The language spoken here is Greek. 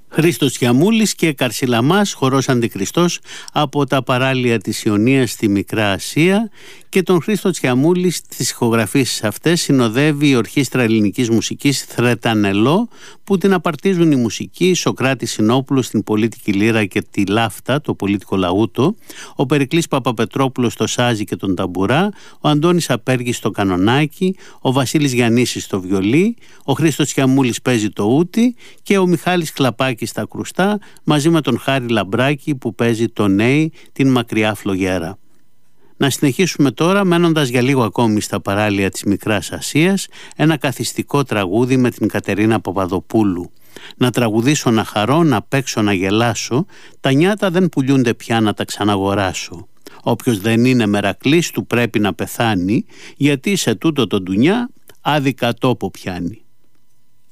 Χρήστος Γιαμούλης και Καρσιλαμάς, χορός Αντικριστός από τα παράλια της Ιωνίας στη Μικρά Ασία, και τον Χρήστο Γιαμούλη στις ηχογραφήσεις αυτές συνοδεύει η Ορχήστρα Ελληνικής Μουσικής Θρετανελό, που την απαρτίζουν οι μουσικοί Σωκράτης Συνόπουλος στην πολίτικη λύρα και τη λάφτα, το πολίτικο λαούτο, ο Περικλής Παπαπετρόπουλος στο σάζι και τον ταμπουρά, ο Αντώνης Απέργης στο κανονάκι, ο Βασίλης Γιαννήσης στο βιολί, ο Χρήστος Γιαμούλης παίζει το ούτι και ο Μιχάλης Κλαπάκης στα κρουστά, μαζί με τον Χάρη Λαμπράκη που παίζει το νέι, την μακριά φλογέρα. Να συνεχίσουμε τώρα μένοντας για λίγο ακόμη στα παράλια της Μικράς Ασίας, ένα καθιστικό τραγούδι με την Κατερίνα Παπαδοπούλου. Να τραγουδήσω, να χαρώ, να παίξω, να γελάσω, τα νιάτα δεν πουλιούνται πια να τα ξαναγοράσω. Όποιος δεν είναι μερακλής του πρέπει να πεθάνει, γιατί σε τούτο το ντουνιά άδικα τόπο πιάνει.